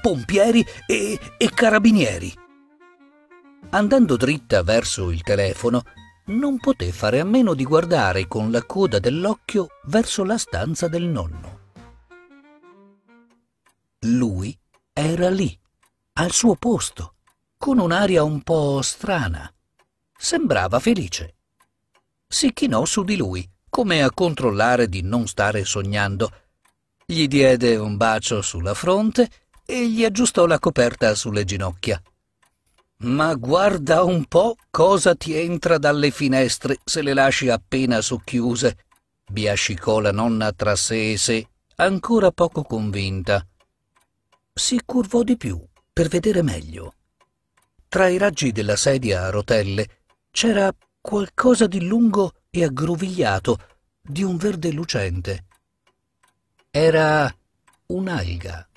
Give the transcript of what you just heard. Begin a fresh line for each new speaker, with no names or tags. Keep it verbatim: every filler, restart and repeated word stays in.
pompieri e, e carabinieri. Andando dritta verso il telefono, non poté fare a meno di guardare con la coda dell'occhio verso la stanza del nonno. Lui era lì, al suo posto, con un'aria un po' strana. Sembrava felice. Si chinò su di lui, come a controllare di non stare sognando. Gli diede un bacio sulla fronte e gli aggiustò la coperta sulle ginocchia. «Ma guarda un po' cosa ti entra dalle finestre se le lasci appena socchiuse», biascicò la nonna tra sé e sé, ancora poco convinta. Si curvò di più per vedere meglio. Tra i raggi della sedia a rotelle c'era qualcosa di lungo e aggrovigliato, di un verde lucente. Era un'alga.